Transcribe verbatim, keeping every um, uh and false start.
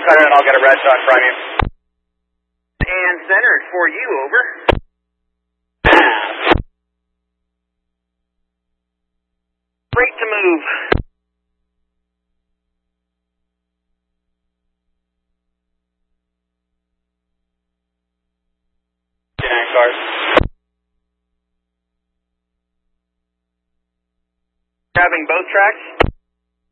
center and I'll get a red shot from you. And centered for you, over. Straight to move. nine cars. Grabbing both tracks.